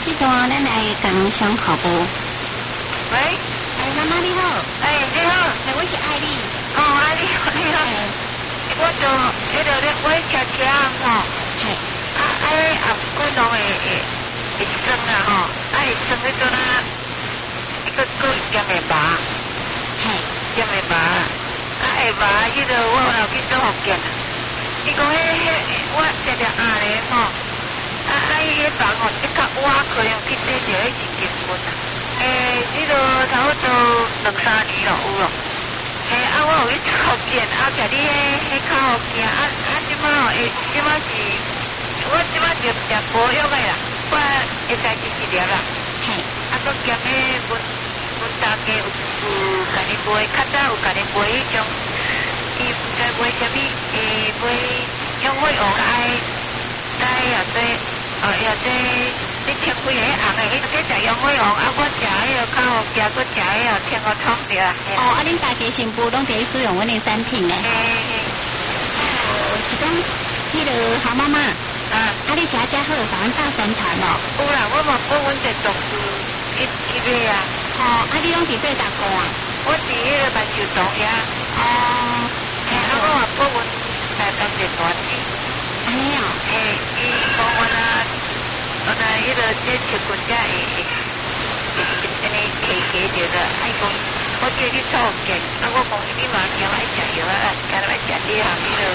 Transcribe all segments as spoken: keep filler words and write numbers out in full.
这段咱来讲伤口部。 喂， 哎，妈妈你好。 哎，你好。 哎，我是艾丽。 哦，艾丽，你好。我就迄个咧买车车吼。 嘿。 啊，啊咧后骨拢会会会酸啊吼，啊会酸迄阵啊，伊个个咸会麻。 嘿。 咸会麻，啊会麻，迄个我有去做福建。伊讲迄迄我常常压咧吼，啊啊伊迄房吼即刻挖开用去洗着，迄是结婚啊。诶，迄个差不多两三年咯有咯。嘿，啊我有去做福建，啊徛你迄迄口行，啊啊即摆吼，诶即摆是，我即摆就食保养的啦，我会使是一粒啦。 嘿。 啊搁兼迄阮阮大家有有甲你卖，较早有甲你卖迄种。伊唔知买啥物，诶，买香火王爱，爱也做，哦，也做，你听几个红的，伊这食香火王，啊，我食迄个较好食，搁食迄个天鹅汤对啊。 哦，啊，恁大家新妇拢伫使用阮的产品咧。 嘿嘿。 哦，是讲迄个好妈妈。 啊。 啊，你食遮好，把阮大宣传咯。 有啦，我嘛帮阮一同事去去买啊。 哦，啊，你拢伫做哪个啊？ 我伫迄个万寿堂遐。 哦。 嘿，啊，我嘛帮阮来当一团去。 安尼哦。 嘿，伊讲阮啊，阮啊，迄个这七棍才会会会安尼提起着的，啊，伊讲我叫你做见，啊，我讲你嘛惊爱食药啊，惊爱食这项迄个。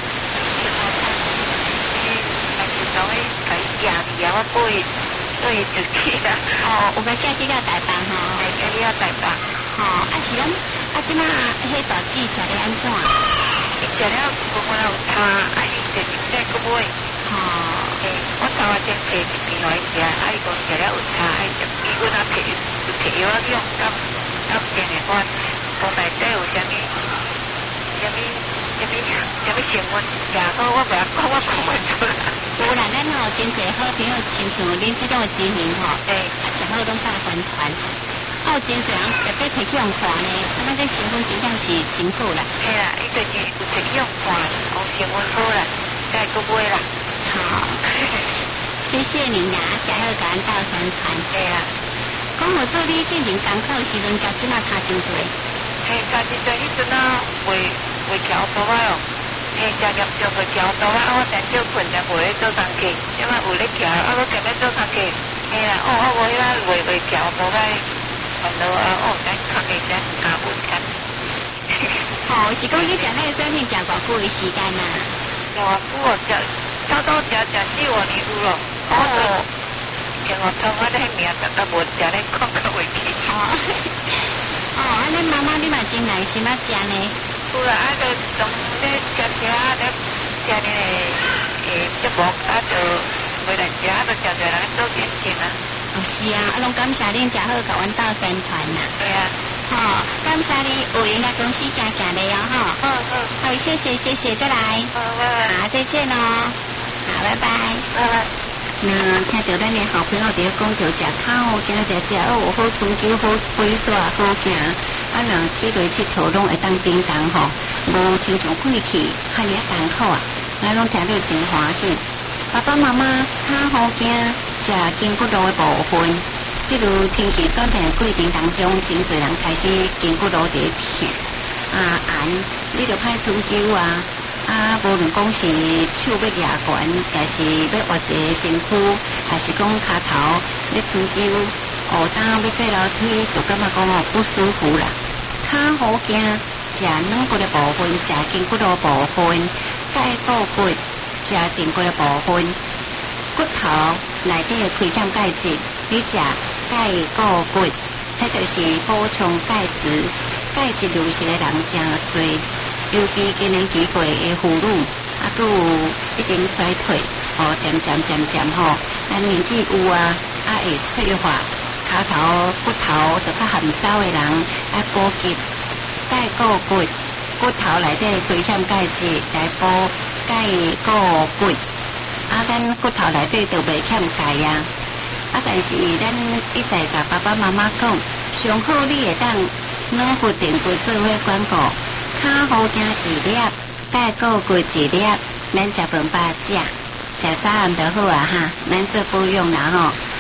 万寿堂迄甲伊寄去啊，我过去过去就去啦。 哦，有甲寄去了台北吼。 嘿，寄去了台北。 吼，啊是咱啊即马迄大姊食咧安怎？ 伊食了讲我有差，啊伊就真正搁买。 吼， 嘿，我头下先摕一片互伊食，啊伊讲食了有差，啊伊就伊阮啊摕就摕药仔用，敢敢定诶我讲内底有啥物啥物啥物啥物成分食好，我袂晓讲，我讲袂出来。 有啦，咱吼真侪好朋友，亲像恁即种诶知名吼， 嘿， 啊食好拢大宣传。哦，真侪人特别摕去用看呢，啊，咱这成分真正是真好啦。 嘿啦，伊就是有摕去用看，讲成分好啦，再搁买啦。 好，谢谢您呀，加油甲咱大宣传。 嘿啦， 讲我做你进行功课时阵，甲即马差真多。 嘿，差真多，迄阵啊，袂袂调多啊哦。嘿，食严重袂调多啊，我常少困，才袂咧做工课，即摆有咧调，啊，我今日做工课。嘿啦，哦，我无迄个袂袂调多个。烦恼啊！哦，咱看起咱加稳看。 哦，是讲你食那个产品食偌久的时间啊？ 食偌久哦，食差不多食食四五年有咯。哦，天鹅汤我咧名逐个无食咧，讲较袂起。 哦，哦，啊，咱妈妈你嘛真耐心啊食呢。 有啦，啊，就从咧食食咧食咧诶节目，啊，就回来食，啊，就食着人做见证啊。 哦，是啊，啊，拢感谢恁食好，甲阮斗宣传呐。 对啊。 好，感谢你有闲来公司行行的哦，哈。 嗯嗯。 好，谢谢谢谢，再来。 好，拜拜。 好，再见哦。好，拜拜。 拜拜。 那听到咱的好朋友伫咧讲着食烤，惊食食哦，有好春秋，好飞耍，好行。啊，若去落佚佗拢会当叮当吼，无亲像过去汉尔艰苦啊，咱拢听到真欢喜。爸爸妈妈较好惊。食筋骨路的部分，即如天气转变过程当中，真侪人开始筋骨路伫痛，啊寒，你着歹春秋啊，啊无论讲是手要抓悬，还是要活一个身躯，还是讲骹头要春秋，乌担要爬楼梯，就感觉讲哦不舒服啦。较好惊食软骨的部分，食筋骨路的部分，钙骨骨，食胫骨的部分。骨头内底的亏欠钙质，你食钙骨骨，迄就是补充钙质。钙质流失的人真多，尤其今年期过的妇女，啊，佮有已经衰退，哦，渐渐渐渐吼，咱年纪有啊，啊会退化，骹头骨头就较含走的人，爱补给钙骨骨，骨头内底亏欠钙质来补钙骨骨。啊，咱骨头内底就袂欠钙呀。啊，但是咱一再甲爸爸妈妈讲，上好你会当软骨定骨做伙管顾，较好惊一粒，钙骨骨一粒，咱食饭饱食，食早暗就好啊哈。咱做保养啦吼，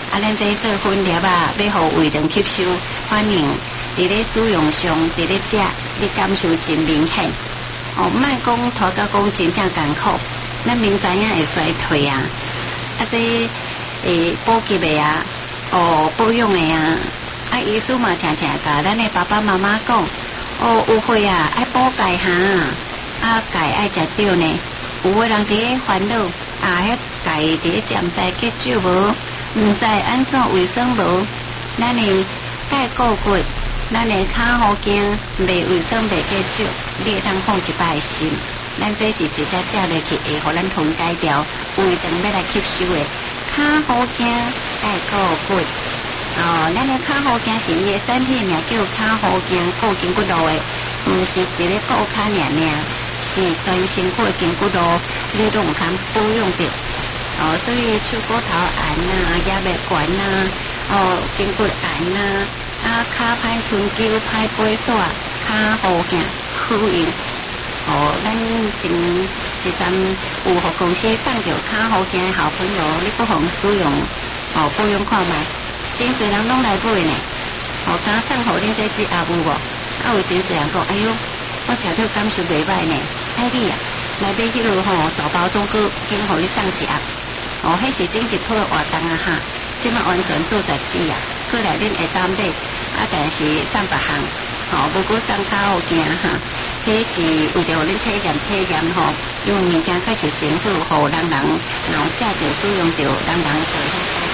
啊，咱这做粉粒啊，要互胃肠吸收，反应伫咧使用上，伫咧食，你感受真明显。哦，莫讲拖到讲真正艰苦，咱明知影会衰退啊，啊这诶补给的啊，哦保养的啊，啊医师嘛常常甲咱的爸爸妈妈讲，哦有血啊爱补钙哈，啊钙爱食对呢。有个人伫咧烦恼，啊，迄钙伫咧占在结少无，毋知安怎卫生无，咱的钙固骨，咱的骹好惊，袂卫生袂结少，你会当放一摆心，咱这是直接食落去，会互咱分解掉，胃肠要来吸收的。骹好惊，钙固骨，哦，咱的骹好惊是伊的产品名叫骹好惊固筋骨路的，毋是伫咧固骹尔尔。是全身骨的筋骨路，你都唔通保养着。哦，所以手骨头炎啊、压力管啊、哦筋骨炎啊、啊骹歹伸肌、歹背耍、骹好行好用。哦，咱前一站有互公司送着骹好行的好朋友，你不妨使用哦保养看卖，真侪人拢来买呢。哦，敢送互恁这只也有无？啊有真侪人讲，哎哟。我食到感受袂歹呢，哎你啊，来买迄落吼大包装个，经互你送一盒，哦，迄是整一套活动啊哈，即马完全做十支啊，过来恁会当买，啊但是送别项，哦，无过送较好惊哈，迄是为着恁体验体验吼，因为物件确实政府互人人，然后食着使用着人人做。